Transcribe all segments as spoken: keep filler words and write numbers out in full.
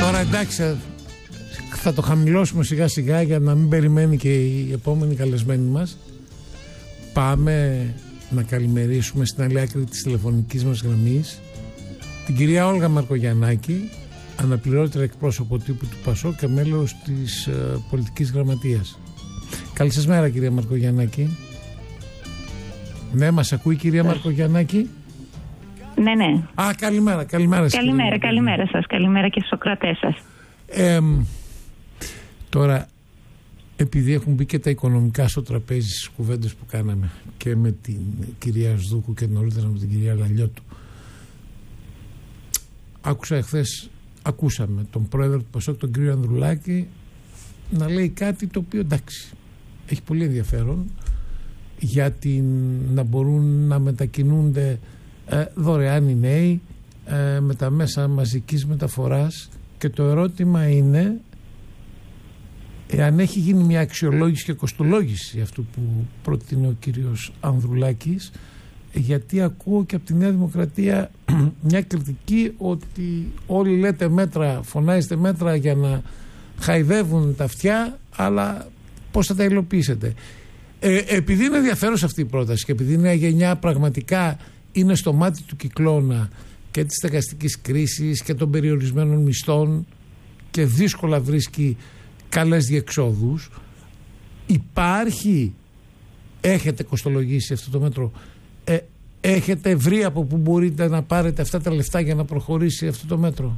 Τώρα εντάξει, θα το χαμηλώσουμε σιγά σιγά για να μην περιμένει και η επόμενη καλεσμένη μας. Πάμε να καλημερίσουμε στην άλλη άκρη της τηλεφωνικής μας γραμμής την κυρία Όλγα Μαρκογιαννάκη, αναπληρώτρια εκπρόσωπο τύπου του ΠΑΣΟΚ και μέλος της ε, πολιτικής γραμματείας. Καλή σας μέρα, κυρία Μαρκογιαννάκη. Ναι, μας ακούει η κυρία Μαρκογιαννάκη? Ναι, ναι. Α, καλημέρα, καλημέρα σας. Καλημέρα, καλημέρα σας. Καλημέρα και στους Σοκρατές σας. Ε, τώρα, επειδή έχουν μπει και τα οικονομικά στο τραπέζι στις κουβέντες που κάναμε και με την κυρία Σδούκου και νωρίτερα με την κυρία Λαλιώτου, άκουσα εχθές, ακούσαμε τον πρόεδρο του ΠΑΣΟΚ, τον κύριο Ανδρουλάκη, να λέει κάτι το οποίο εντάξει, έχει πολύ ενδιαφέρον, για την, να μπορούν να μετακινούνται ε, δωρεάν οι νέοι ε, με τα μέσα μαζικής μεταφοράς, και το ερώτημα είναι εάν έχει γίνει μια αξιολόγηση και κοστολόγηση αυτού που προτείνει ο κύριος Ανδρουλάκης, γιατί ακούω και από τη Νέα Δημοκρατία μια κριτική ότι όλοι λέτε μέτρα, φωνάζετε μέτρα για να χαϊδεύουν τα αυτιά, αλλά πώς θα τα υλοποιήσετε? Ε, επειδή είναι ενδιαφέρουσα αυτή η πρόταση και επειδή η νέα γενιά πραγματικά είναι στο μάτι του κυκλώνα και της στεγαστικής κρίσης και των περιορισμένων μισθών και δύσκολα βρίσκει καλές διεξόδους, υπάρχει, έχετε κοστολογήσει αυτό το μέτρο, ε, έχετε βρει από που μπορείτε να πάρετε αυτά τα λεφτά για να προχωρήσει αυτό το μέτρο?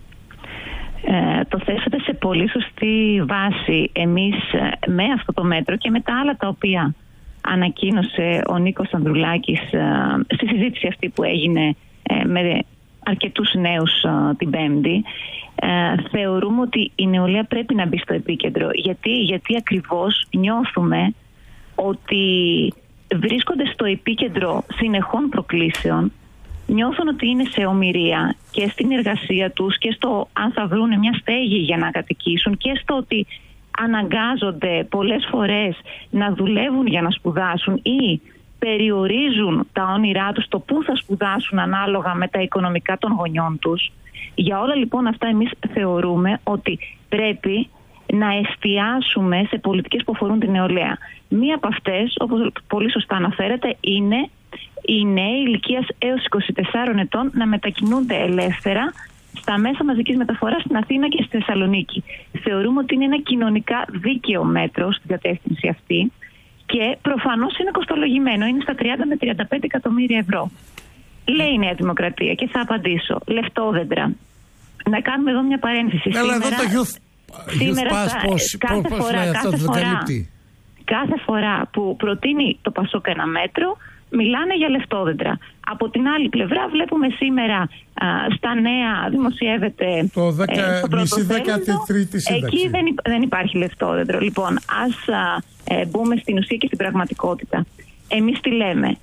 Ε, το θέσατε σε πολύ σωστή βάση. Εμείς με αυτό το μέτρο και με τα άλλα τα οποία ανακοίνωσε ο Νίκος Ανδρουλάκης ε, στη συζήτηση αυτή που έγινε ε, με αρκετούς νέους ε, την Πέμπτη, ε, θεωρούμε ότι η νεολαία πρέπει να μπει στο επίκεντρο. Γιατί, γιατί ακριβώς νιώθουμε ότι βρίσκονται στο επίκεντρο συνεχών προκλήσεων, νιώθουν ότι είναι σε ομηρία και στην εργασία τους και στο αν θα βρουν μια στέγη για να κατοικήσουν και στο ότι αναγκάζονται πολλές φορές να δουλεύουν για να σπουδάσουν ή περιορίζουν τα όνειρά τους το πού θα σπουδάσουν ανάλογα με τα οικονομικά των γονιών τους. Για όλα λοιπόν αυτά εμείς θεωρούμε ότι πρέπει να εστιάσουμε σε πολιτικές που αφορούν την νεολαία. Μία από αυτές, όπως πολύ σωστά αναφέρεται, είναι οι νέοι ηλικίας έως είκοσι τεσσάρων ετών να μετακινούνται ελεύθερα στα μέσα μαζικής μεταφοράς στην Αθήνα και στη Θεσσαλονίκη. Θεωρούμε ότι είναι ένα κοινωνικά δίκαιο μέτρο στην κατεύθυνση αυτή και προφανώς είναι κοστολογημένο. Είναι στα τριάντα με τριάντα πέντε εκατομμύρια ευρώ. Λέει η Νέα Δημοκρατία και θα απαντήσω. Λεφτόδεντρα. Να κάνουμε εδώ μια παρένθεση. Έλα εδώ το youth, σήμερα youth pass, θα, πώς, κάθε, πώς φορά, αυτό κάθε, το φορά, κάθε φορά που προτείνει το ΠΑΣΟΚ ένα μέτρο, μιλάνε για λεφτόδεντρα. Από την άλλη πλευρά βλέπουμε σήμερα α, στα νέα δημοσιεύεται το δεκα, ε, μισή δέκατη τρίτη σύνταξη. Εκεί δεν, δεν υπάρχει λεφτόδεντρο. Λοιπόν, ας α, ε, μπούμε στην ουσία και στην πραγματικότητα. Εμείς τι λέμε?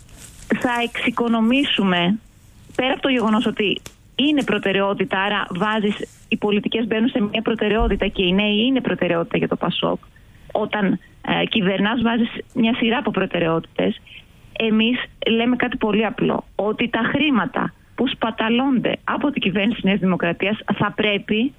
Θα εξοικονομήσουμε, πέρα από το γεγονός ότι είναι προτεραιότητα, άρα βάζεις, οι πολιτικές μπαίνουν σε μια προτεραιότητα και οι νέοι είναι προτεραιότητα για το ΠΑΣΟΚ. Όταν ε, κυβερνάς βάζεις μια σειρά από προτεραιότητες. Εμείς λέμε κάτι πολύ απλό, ότι τα χρήματα που σπαταλώνται από την κυβέρνηση της Νέας Δημοκρατίας θα πρέπει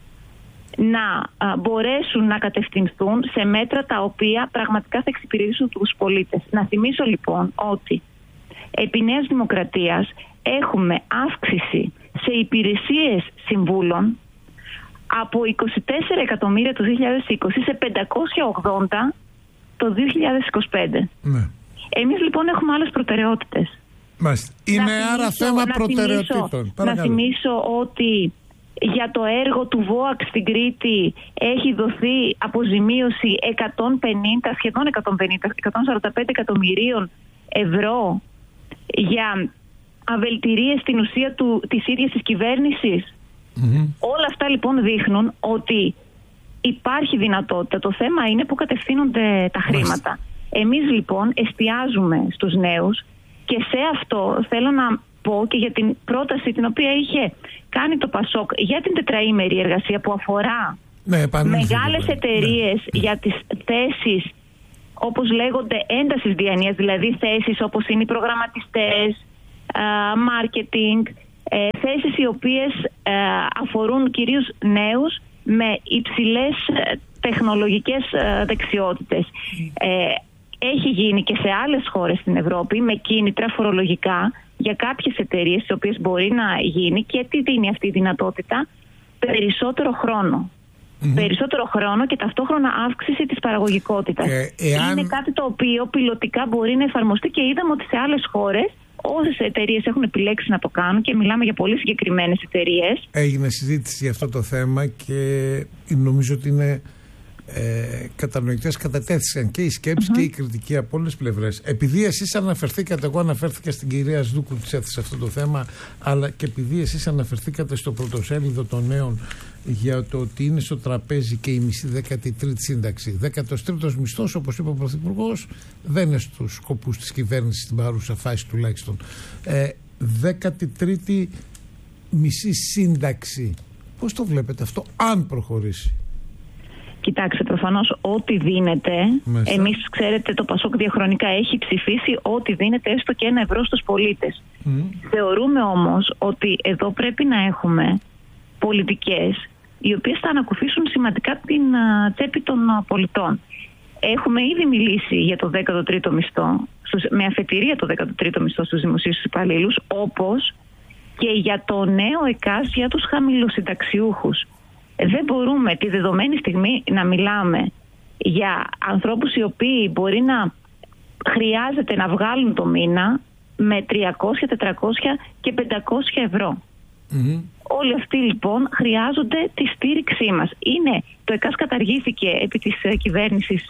να α, μπορέσουν να κατευθυνθούν σε μέτρα τα οποία πραγματικά θα εξυπηρετήσουν τους πολίτες. Να θυμίσω λοιπόν ότι επί Νέας Δημοκρατίας έχουμε αύξηση σε υπηρεσίες συμβούλων από είκοσι τέσσερα εκατομμύρια το δύο χιλιάδες είκοσι σε πεντακόσια ογδόντα το δύο χιλιάδες είκοσι πέντε. Ναι. Εμείς λοιπόν έχουμε άλλες προτεραιότητες. Μάλιστα. Είναι να άρα θυμίσω, θέμα να προτεραιοτήτων. Θυμίσω, να θυμίσω ότι για το έργο του ΒΟΑΚ στην Κρήτη έχει δοθεί αποζημίωση εκατόν πενήντα, σχεδόν εκατόν πενήντα, εκατόν σαράντα πέντε εκατομμυρίων ευρώ για αβελτηρίες στην ουσία του, της ίδιας της κυβέρνησης. Mm-hmm. Όλα αυτά λοιπόν δείχνουν ότι υπάρχει δυνατότητα. Το θέμα είναι που κατευθύνονται τα χρήματα. Μάλιστα. Εμείς λοιπόν εστιάζουμε στους νέους και σε αυτό θέλω να πω και για την πρόταση την οποία είχε κάνει το ΠΑΣΟΚ για την τετραήμερη εργασία που αφορά ναι, μεγάλες εταιρείες ναι. για τις θέσεις όπως λέγονται έντασης διανοίας, δηλαδή θέσεις όπως είναι οι προγραμματιστές, marketing, ε, θέσεις οι οποίες ε, αφορούν κυρίως νέους με υψηλές τεχνολογικές ε, δεξιότητες. Ε, έχει γίνει και σε άλλες χώρες στην Ευρώπη με κίνητρα φορολογικά για κάποιες εταιρείες, τις οποίες μπορεί να γίνει, και τι δίνει αυτή η δυνατότητα? Περισσότερο χρόνο. Mm-hmm. Περισσότερο χρόνο και ταυτόχρονα αύξηση της παραγωγικότητας. Ε, εάν... Είναι κάτι το οποίο πιλωτικά μπορεί να εφαρμοστεί και είδαμε ότι σε άλλες χώρες όσες εταιρείες έχουν επιλέξει να το κάνουν, και μιλάμε για πολύ συγκεκριμένες εταιρείες. Έγινε συζήτηση για αυτό το θέμα και νομίζω ότι είναι ε, κατανοητές, κατατέθησαν και οι σκέψεις mm-hmm. και η κριτική από όλες τις πλευρές. Επειδή εσείς αναφερθήκατε, εγώ αναφέρθηκα στην κυρία Σδούκου, της έθεσε αυτό το θέμα, αλλά και επειδή εσείς αναφερθήκατε στο πρωτοσέλιδο των νέων για το ότι είναι στο τραπέζι και η μισή δέκατη τρίτη σύνταξη. δέκατος τρίτος μισθός, όπως είπε ο Πρωθυπουργός, δεν είναι στους σκοπούς της κυβέρνησης στην παρούσα φάση τουλάχιστον. Ε, δέκατη τρίτη μισή σύνταξη. Πώς το βλέπετε αυτό, αν προχωρήσει? Κοιτάξτε, προφανώς ό,τι δίνεται, μέσα. Εμείς ξέρετε το Πασόκ διαχρονικά έχει ψηφίσει ό,τι δίνεται, έστω και ένα ευρώ στους πολίτες. Mm. Θεωρούμε όμως ότι εδώ πρέπει να έχουμε πολιτικές οι οποίες θα ανακουφίσουν σημαντικά την uh, τσέπη των uh, πολιτών. Έχουμε ήδη μιλήσει για το δέκατο τρίτο μισθό, στους, με αφετηρία το δέκατο τρίτο μισθό στους δημοσίους υπαλλήλους, όπως και για το νέο ΕΚΑΣ για τους χαμηλοσυνταξιούχους. Δεν μπορούμε τη δεδομένη στιγμή να μιλάμε για ανθρώπους οι οποίοι μπορεί να χρειάζεται να βγάλουν το μήνα με τριακόσια, τετρακόσια και πεντακόσια ευρώ. Mm-hmm. Όλοι αυτοί λοιπόν χρειάζονται τη στήριξή μας. Είναι, το ΕΚΑΣ καταργήθηκε επί της uh, κυβέρνησης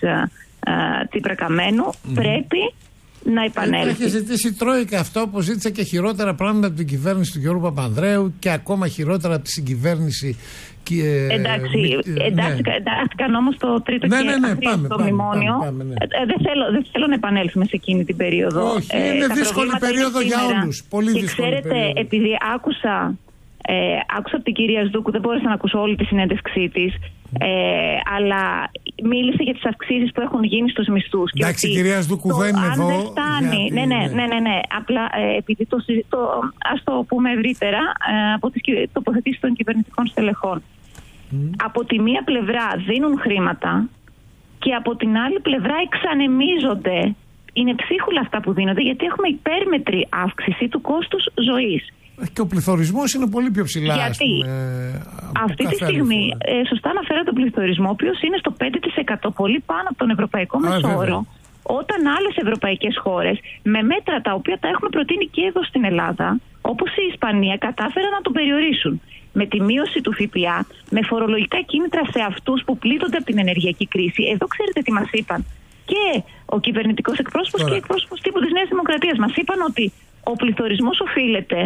uh, Τσίπρα-Καμένου. Mm-hmm. Πρέπει να επανέλθει. Έχει ζητήσει η Τρόικα αυτό, όπως ζήτησε και χειρότερα πράγματα από την κυβέρνηση του Γιώργου Παπανδρέου και ακόμα χειρότερα από τη συγκυβέρνηση. Και, εντάξει, ε, εντάξει ναι. εντάχθηκαν όμως το τρίτο ναι, και ναι, ναι, πάμε, το μνημόνιο. Πάμε, πάμε, ναι. ε, δεν, θέλω, δεν θέλω να επανέλθουμε σε εκείνη την περίοδο. Όχι, ε, είναι δύσκολη περίοδο για όλους. Πολύ και δύσκολη ξέρετε, περίοδο. Επειδή άκουσα, ε, άκουσα από την κυρία Σδούκου, δεν μπόρεσα να ακούσω όλη τη συνέντευξή της, ε, αλλά μίλησε για τις αυξήσεις που έχουν γίνει στους μισθούς. Εντάξει, η κυρία Σδούκου δεν είναι εδώ. Δεν φτάνει. Γιατί, ναι, ναι, ναι, ναι, ναι. Απλά ε, επειδή το, το, ας το πούμε ευρύτερα, ε, από τις τοποθετήσεις των κυβερνητικών στελεχών. Mm. Από τη μία πλευρά δίνουν χρήματα και από την άλλη πλευρά εξανεμίζονται. Είναι ψίχουλα αυτά που δίνονται, γιατί έχουμε υπέρμετρη αύξηση του κόστους ζωής. Και ο πληθωρισμός είναι πολύ πιο ψηλά. Γιατί πούμε, αυτή τη στιγμή, ε, σωστά αναφέρω τον πληθωρισμό, ο οποίος είναι στο πέντε τοις εκατό, πολύ πάνω από τον ευρωπαϊκό μεσόωρο, όταν άλλες ευρωπαϊκές χώρες με μέτρα τα οποία τα έχουμε προτείνει και εδώ στην Ελλάδα, όπως η Ισπανία, κατάφεραν να τον περιορίσουν. Με τη μείωση του ΦΠΑ, με φορολογικά κίνητρα σε αυτούς που πλήττονται από την ενεργειακή κρίση. Εδώ ξέρετε τι μας είπαν και ο κυβερνητικός εκπρόσωπος και εκπρόσωπος τύπου της Νέας Δημοκρατίας. Μας είπαν ότι ο πληθωρισμός οφείλεται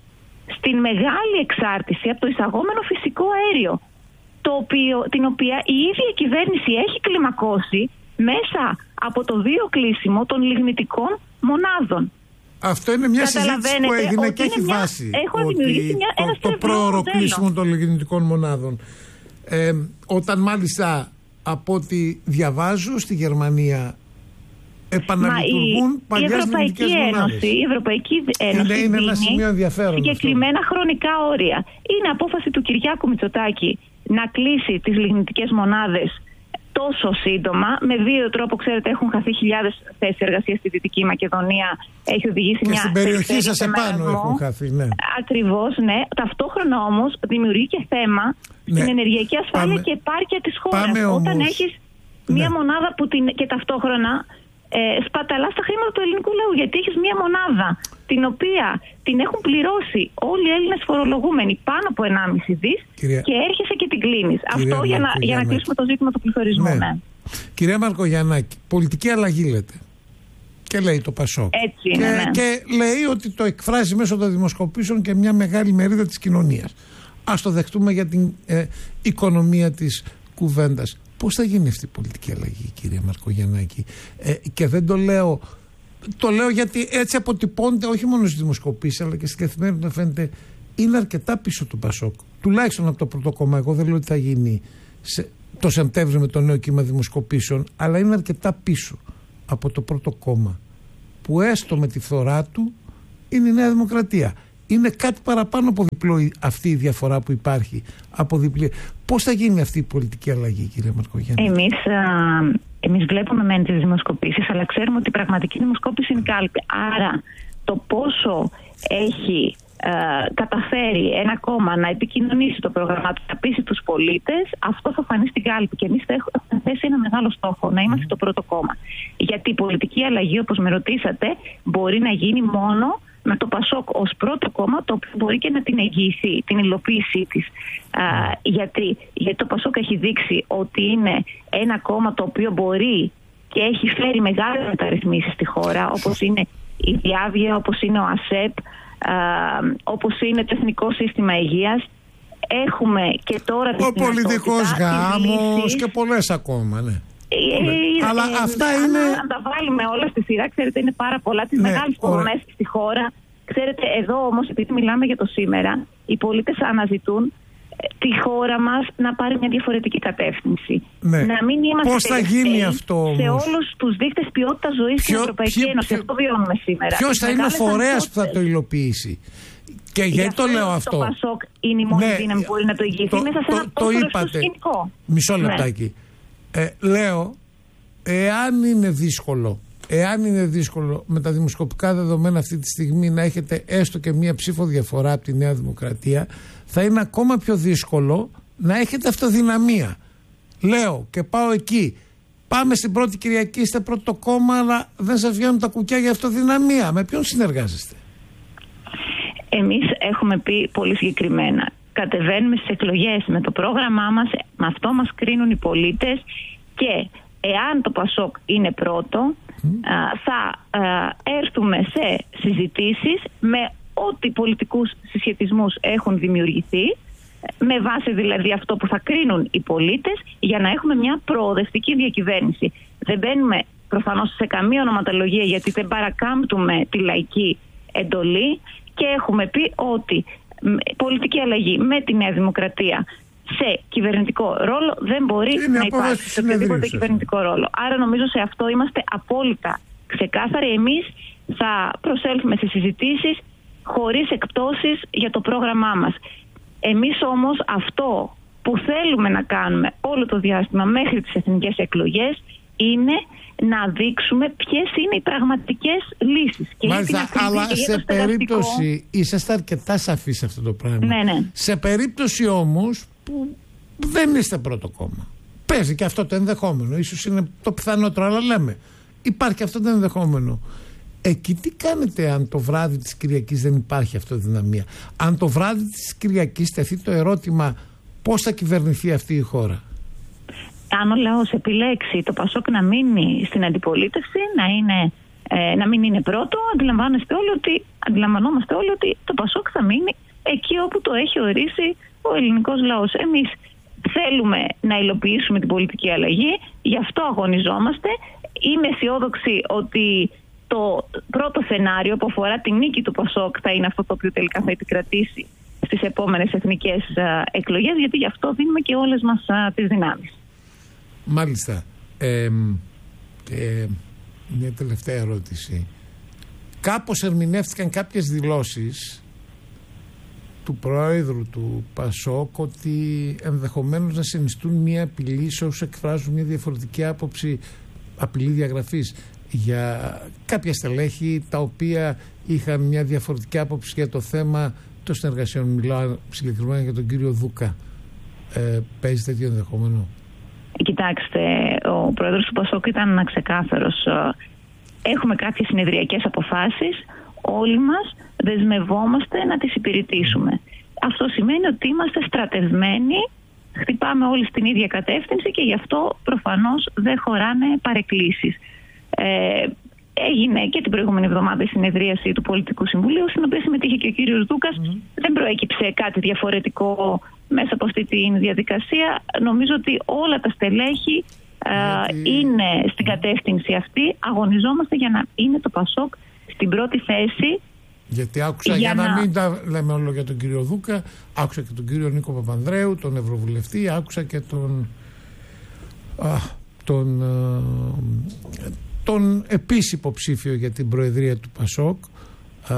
στην μεγάλη εξάρτηση από το εισαγόμενο φυσικό αέριο, το οποίο, την οποία η ίδια κυβέρνηση έχει κλιμακώσει μέσα από το βιοκλείσιμο των λιγνητικών μονάδων. Αυτό είναι μια συζήτηση που έγινε και έχει μια, βάση. Έχω δημιουργήσει μια, το, ένα το πρόωρο κλείσιμο των λιγνητικών μονάδων. Ε, όταν μάλιστα από ό,τι διαβάζω στη Γερμανία επαναλειτουργούν παλιές λιγνητικές μονάδες. Η Ευρωπαϊκή Ένωση είναι, είναι ένα σημείο ενδιαφέρον συγκεκριμένα αυτό. Χρονικά όρια. Είναι απόφαση του Κυριάκου Μητσοτάκη να κλείσει τις λιγνητικές μονάδες τόσο σύντομα. Με βίαιο τρόπο, ξέρετε, έχουν χαθεί χιλιάδες θέσεις εργασίας στη Δυτική Μακεδονία. Έχει οδηγήσει και μια. Και στην περιοχή σας επάνω έχουν χαθεί, ναι. Ακριβώς, ναι. Ταυτόχρονα όμως δημιουργεί και θέμα ναι. στην ενεργειακή ασφάλεια Πάμε. και επάρκεια της χώρας. Όταν έχεις ναι. μια μονάδα που την. και ταυτόχρονα. Ε, σπαταλά στα χρήματα του ελληνικού λαού, γιατί έχεις μία μονάδα την οποία την έχουν πληρώσει όλοι οι Έλληνες φορολογούμενοι πάνω από ενάμιση δις Κυρία... και έρχεσαι και την κλείνεις. Αυτό για να, για να κλείσουμε το ζήτημα του πληθωρισμού. Ναι. Ναι. Κυρία Μαρκογιαννάκη, πολιτική αλλαγή λέτε και λέει το Πασόκ και, ναι, ναι. και λέει ότι το εκφράζει μέσω των δημοσκοπήσεων και μια μεγάλη μερίδα της κοινωνίας. Ας το δεχτούμε για την ε, οικονομία της κουβέντας. Πώς θα γίνει αυτή η πολιτική αλλαγή, κυρία Μαρκογιαννάκη? Ε, και δεν το λέω, το λέω γιατί έτσι αποτυπώνεται όχι μόνο στις δημοσκοπήσεις αλλά και στην καθημερινότητα φαίνεται είναι αρκετά πίσω του Πασόκ. Τουλάχιστον από το πρώτο κόμμα. Εγώ δεν λέω ότι θα γίνει σε, το Σεπτέμβριο με το νέο κύμα δημοσκοπήσεων, αλλά είναι αρκετά πίσω από το πρώτο κόμμα που έστω με τη φθορά του είναι η Νέα Δημοκρατία. Είναι κάτι παραπάνω από διπλό αυτή η διαφορά που υπάρχει. Από διπλή. Πώς θα γίνει αυτή η πολιτική αλλαγή, κυρία Μαρκογιάννη? Εμείς, α, εμείς βλέπουμε μεν τις δημοσκοπήσεις, αλλά ξέρουμε ότι η πραγματική δημοσκόπηση είναι η κάλπη. Άρα το πόσο έχει α, καταφέρει ένα κόμμα να επικοινωνήσει το πρόγραμμά του, να πείσει τους πολίτες, αυτό θα φανεί στην κάλπη. Και εμείς θα έχουμε θέσει ένα μεγάλο στόχο, να είμαστε mm. το πρώτο κόμμα. Γιατί η πολιτική αλλαγή, όπως με ρωτήσατε, μπορεί να γίνει μόνο με το Πασόκ ως πρώτο κόμμα, το οποίο μπορεί και να την εγγυηθεί, την υλοποίησή της. Α, γιατί, γιατί το Πασόκ έχει δείξει ότι είναι ένα κόμμα το οποίο μπορεί και έχει φέρει μεγάλες μεταρρυθμίσεις στη χώρα, όπως είναι η Διάβγεια, όπως είναι ο ΑΣΕΠ, α, όπως είναι το Εθνικό Σύστημα Υγείας. Έχουμε και τώρα ο πολιτικός γάμος και πολλές ακόμα, ναι. Ε, ε, Αλλά ε, αυτά αν, είναι. Αν τα βάλουμε όλα στη σειρά, ξέρετε, είναι πάρα πολλά. Τις ναι, μεγάλες υποδομές στη χώρα. Ξέρετε, εδώ όμως, επειδή μιλάμε για το σήμερα, οι πολίτες αναζητούν τη χώρα μας να πάρει μια διαφορετική κατεύθυνση. Ναι. Να μην είμαστε πώς θα γίνει αυτό όμως? Σε όλους τους δείκτες ποιότητας ζωής στην Ευρωπαϊκή ποιο, Ένωση. Ποιο, αυτό βιώνουμε σήμερα. Ποιος θα είναι ο φορέας που θα το υλοποιήσει? Και γιατί το λέω αυτό? Το Πασόκ είναι η μόνη ναι, δύναμη που μπορεί να το ηγηθεί το, μέσα σε ένα τόσο σκηνικό. Μισό λεπτάκι. Ναι. Ε, λέω, εάν είναι δύσκολο, εάν είναι δύσκολο με τα δημοσκοπικά δεδομένα αυτή τη στιγμή να έχετε έστω και μία ψήφο διαφορά από τη Νέα Δημοκρατία, θα είναι ακόμα πιο δύσκολο να έχετε αυτοδυναμία. Λέω και πάω εκεί. Πάμε στην πρώτη Κυριακή, είστε πρώτο κόμμα, αλλά δεν σας βγαίνουν τα κουκιά για αυτοδυναμία. Με ποιον συνεργάζεστε? Εμείς έχουμε πει πολύ συγκεκριμένα. Κατεβαίνουμε στις εκλογές με το πρόγραμμά μας, με αυτό μας κρίνουν οι πολίτες και εάν το Πασόκ είναι πρώτο mm. α, θα α, έρθουμε σε συζητήσεις με ό,τι πολιτικούς συσχετισμούς έχουν δημιουργηθεί, με βάση δηλαδή αυτό που θα κρίνουν οι πολίτες, για να έχουμε μια προοδευτική διακυβέρνηση. Δεν μπαίνουμε προφανώς σε καμία ονοματολογία, γιατί δεν παρακάμπτουμε τη λαϊκή εντολή και έχουμε πει ότι πολιτική αλλαγή με τη Νέα Δημοκρατία σε κυβερνητικό ρόλο δεν μπορεί είναι να υπάρξει σε οποιοδήποτε κυβερνητικό ρόλο. Άρα νομίζω σε αυτό είμαστε απόλυτα ξεκάθαροι. Εμείς θα προσέλθουμε σε συζητήσεις χωρίς εκπτώσεις για το πρόγραμμά μας. Εμείς όμως αυτό που θέλουμε να κάνουμε όλο το διάστημα μέχρι τις εθνικές εκλογές είναι να δείξουμε ποιες είναι οι πραγματικές λύσεις. Και μάλιστα, αλλά σε περίπτωση, είσαστε αρκετά σαφείς σε αυτό το πράγμα. Ναι, ναι. Σε περίπτωση όμως που δεν είστε πρώτο κόμμα, παίζει και αυτό το ενδεχόμενο, ίσως είναι το πιθανότερο, αλλά λέμε, υπάρχει αυτό το ενδεχόμενο. Εκεί τι κάνετε αν το βράδυ της Κυριακής δεν υπάρχει αυτοδυναμία? Αν το βράδυ της Κυριακής τεθεί το ερώτημα πώς θα κυβερνηθεί αυτή η χώρα? Αν ο λαός επιλέξει το Πασόκ να μείνει στην αντιπολίτευση, να, είναι, ε, να μην είναι πρώτο, αντιλαμβάνεστε όλοι ότι, αντιλαμβανόμαστε όλοι ότι το Πασόκ θα μείνει εκεί όπου το έχει ορίσει ο ελληνικός λαός. Εμείς θέλουμε να υλοποιήσουμε την πολιτική αλλαγή, γι' αυτό αγωνιζόμαστε. Είμαι αισιόδοξη ότι το πρώτο σενάριο που αφορά την νίκη του Πασόκ θα είναι αυτό το οποίο τελικά θα επικρατήσει στις επόμενες εθνικές εκλογές, γιατί γι' αυτό δίνουμε και όλες μας τις δυνάμεις. Μάλιστα. Ε, ε, μια τελευταία ερώτηση. Κάπως ερμηνεύτηκαν κάποιες δηλώσεις του Προέδρου του Πασόκ ότι ενδεχομένως να συνιστούν μια απειλή σε όσους εκφράζουν μια διαφορετική άποψη, απειλή διαγραφής, για κάποια στελέχη τα οποία είχαν μια διαφορετική άποψη για το θέμα των συνεργασιών. Μιλάω συγκεκριμένα για τον κύριο Δούκα. Ε, παίζει τέτοιο ενδεχόμενο? Κοιτάξτε, ο πρόεδρος του Πασόκ ήταν ξεκάθαρος. Έχουμε κάποιες συνεδριακές αποφάσεις, όλοι μας δεσμευόμαστε να τις υπηρετήσουμε. Αυτό σημαίνει ότι είμαστε στρατευμένοι, χτυπάμε όλοι στην ίδια κατεύθυνση και γι' αυτό προφανώς δεν χωράνε παρεκκλήσεις. Ε, έγινε και την προηγούμενη εβδομάδα η συνεδρίαση του Πολιτικού Συμβουλίου, στην οποία συμμετείχε και ο κύριος Δούκας. Mm. Δεν προέκυψε κάτι διαφορετικό μέσα από αυτή τη διαδικασία. Νομίζω ότι όλα τα στελέχη Γιατί... είναι στην κατεύθυνση αυτή. Αγωνιζόμαστε για να είναι το Πασόκ στην πρώτη θέση. Γιατί άκουσα, για, για να... να μην τα λέμε όλο για τον κύριο Δούκα, άκουσα και τον κύριο Νίκο Παπανδρέου, τον Ευρωβουλευτή, άκουσα και τον, α, τον, α, τον επίσης υποψήφιο για την Προεδρία του Πασόκ, α,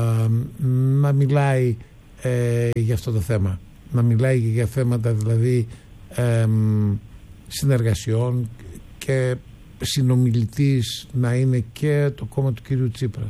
να μιλάει ε, για αυτό το θέμα, να μιλάει για θέματα δηλαδή ε, συνεργασιών και συνομιλητής να είναι και το κόμμα του κυρίου Τσίπρα.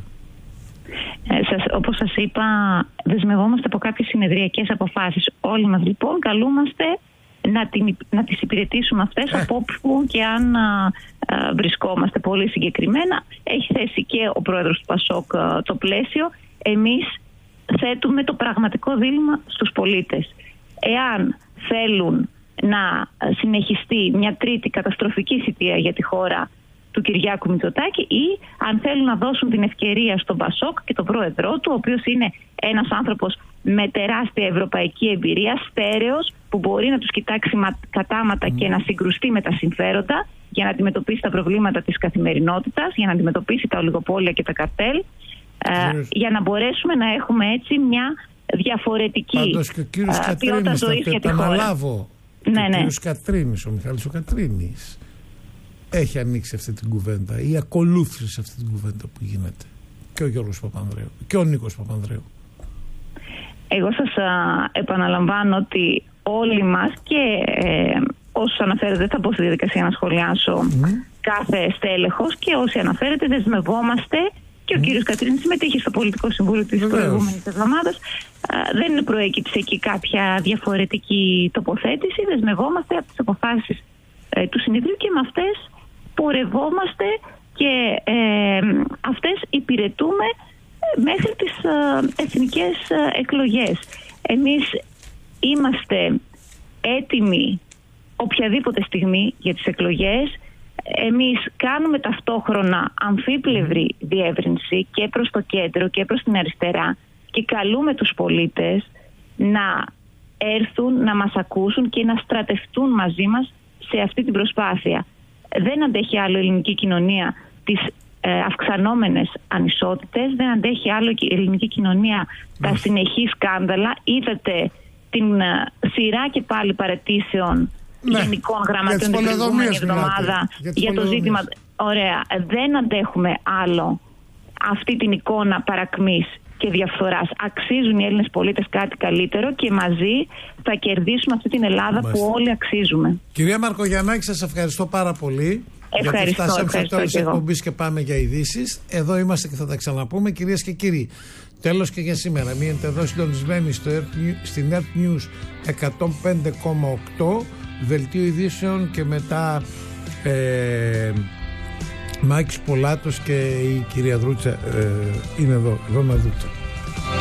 Ε, σας, όπως σας είπα, δεσμευόμαστε από κάποιες συνεδριακές αποφάσεις. Όλοι μας λοιπόν καλούμαστε να, την, να τις υπηρετήσουμε αυτές ε. από όπου και αν α, α, βρισκόμαστε. Πολύ συγκεκριμένα έχει θέσει και ο πρόεδρος του ΠΑΣΟΚ α, το πλαίσιο. Εμείς θέτουμε το πραγματικό δίλημμα στους πολίτες. Εάν θέλουν να συνεχιστεί μια τρίτη καταστροφική θητεία για τη χώρα του Κυριάκου Μητσοτάκη, ή αν θέλουν να δώσουν την ευκαιρία στον ΠΑΣΟΚ και τον πρόεδρό του, ο οποίος είναι ένας άνθρωπος με τεράστια ευρωπαϊκή εμπειρία, στέρεος, που μπορεί να τους κοιτάξει κατάματα mm. και να συγκρουστεί με τα συμφέροντα για να αντιμετωπίσει τα προβλήματα της καθημερινότητας, για να αντιμετωπίσει τα ολιγοπόλια και τα καρτέλ, mm. ε, για να μπορέσουμε να έχουμε έτσι μια διαφορετική Πάντως και ο κύριος ε, Κατρίνης, θα το επαναλάβω, ναι, ο ναι. κύριος Κατρίνης, ο Μιχάλης ο Κατρίνης έχει ανοίξει αυτή την κουβέντα ή ακολούθησε σε αυτή την κουβέντα που γίνεται, και ο Γιώργος Παπανδρέου και ο Νίκος Παπανδρέου. Εγώ σας α, επαναλαμβάνω ότι όλοι μας και ε, όσους αναφέρετε, δεν θα μπω στη διαδικασία να σχολιάσω mm. κάθε στέλεχος, και όσοι αναφέρετε δεσμευόμαστε, και ο mm. κύριος Κατρίνης συμμετείχε στο Πολιτικό Συμβούλιο της προηγούμενης εβδομάδας, δεν προέκυψε εκεί κάποια διαφορετική τοποθέτηση. Δεσμευόμαστε από τις αποφάσεις ε, του συνεδρίου και με αυτές πορευόμαστε και ε, αυτές υπηρετούμε μέχρι τις ε, εθνικές ε, εκλογές. Εμείς είμαστε έτοιμοι οποιαδήποτε στιγμή για τις εκλογές. Εμείς κάνουμε ταυτόχρονα αμφίπλευρη διεύρυνση και προς το κέντρο και προς την αριστερά και καλούμε τους πολίτες να έρθουν, να μας ακούσουν και να στρατευτούν μαζί μας σε αυτή την προσπάθεια. Δεν αντέχει άλλο η ελληνική κοινωνία τις ε, αυξανόμενες ανισότητες, δεν αντέχει άλλο η ελληνική κοινωνία τα συνεχή σκάνδαλα. Είδατε την ε, σειρά και πάλι παραιτήσεων ναι. γενικών γραμματέων την προηγούμενη εβδομάδα για, για το ζήτημα. Ωραία, δεν αντέχουμε άλλο αυτή την εικόνα παρακμής και διαφθοράς. Αξίζουν οι Έλληνες πολίτες κάτι καλύτερο και μαζί θα κερδίσουμε αυτή την Ελλάδα Μάλιστα. που όλοι αξίζουμε. Κυρία Μαρκογιαννάκη, σας ευχαριστώ πάρα πολύ. Ευχαριστώ. Γιατί φτάσαμε στο τέλος της εκπομπής και πάμε για ειδήσεις. Εδώ είμαστε και θα τα ξαναπούμε, κυρίες και κύριοι. Τέλος και για σήμερα. Μείνετε εδώ συντονισμένοι στο στην Earth News εκατόν πέντε κόμμα οκτώ, δελτίο ειδήσεων, και μετά ε, Μάκης Πολάτος και η κυρία Δρούτσα ε, είναι εδώ, εδώ με Δρούτσα.